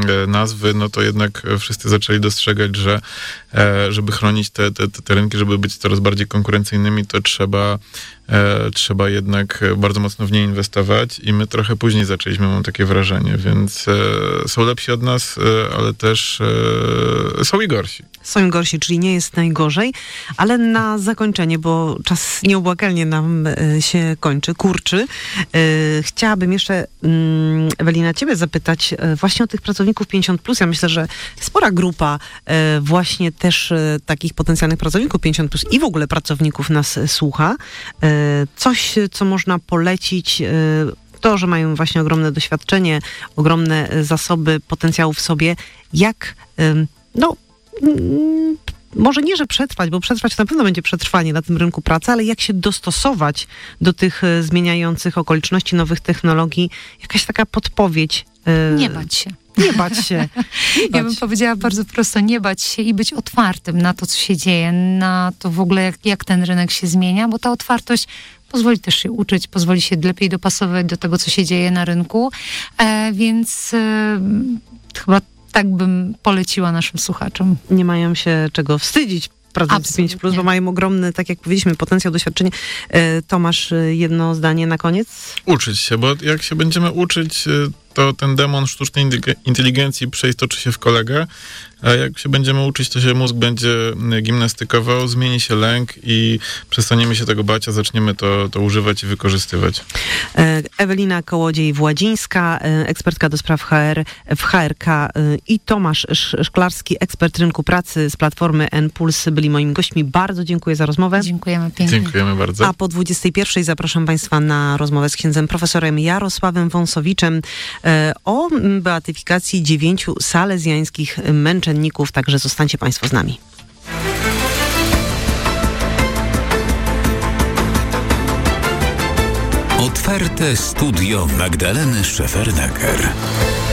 nazwy, no to jednak wszyscy zaczęli dostrzegać, że żeby chronić te rynki, żeby być coraz bardziej konkurencyjnymi, to trzeba jednak bardzo mocno w nie inwestować i my trochę później zaczęliśmy, mam takie wrażenie, więc są lepsi od nas, ale też są i gorsi. Są gorsi, czyli nie jest najgorzej, ale na zakończenie, bo czas nieubłagalnie nam się kurczy. Chciałabym jeszcze, Ewelina, ciebie zapytać właśnie o tych pracowników 50+. Ja myślę, że spora grupa właśnie też takich potencjalnych pracowników 50+ i w ogóle pracowników nas słucha. Coś, co można polecić, to, że mają właśnie ogromne doświadczenie, ogromne zasoby potencjału w sobie, jak, może nie, że przetrwać, bo przetrwać na pewno będzie przetrwanie na tym rynku pracy, ale jak się dostosować do tych zmieniających okoliczności, nowych technologii, jakaś taka podpowiedź. Nie bać się. Nie bać się. Ja bym powiedziała bardzo prosto, nie bać się i być otwartym na to, co się dzieje, na to w ogóle, jak ten rynek się zmienia, bo ta otwartość pozwoli też się uczyć, pozwoli się lepiej dopasować do tego, co się dzieje na rynku, więc chyba tak bym poleciła naszym słuchaczom. Nie mają się czego wstydzić pracownicy 5+, bo mają ogromny, tak jak powiedzieliśmy, potencjał, doświadczenie. Tomasz, jedno zdanie na koniec? Uczyć się, bo jak się będziemy uczyć, to ten demon sztucznej inteligencji przeistoczy się w kolegę, a jak się będziemy uczyć, to się mózg będzie gimnastykował, zmieni się lęk i przestaniemy się tego bać, a zaczniemy to używać i wykorzystywać. Ewelina Kołodziej-Władzińska, ekspertka do spraw HR w HRK i Tomasz Szklarski, ekspert rynku pracy z platformy N-Puls byli moimi gośćmi. Bardzo dziękuję za rozmowę. Dziękujemy pięknie. Dziękujemy bardzo. A po 21:00 zapraszam Państwa na rozmowę z księdzem profesorem Jarosławem Wąsowiczem o beatyfikacji 9 salezjańskich męczenników, także zostańcie Państwo z nami. Otwarte studio Magdaleny Szefernaker.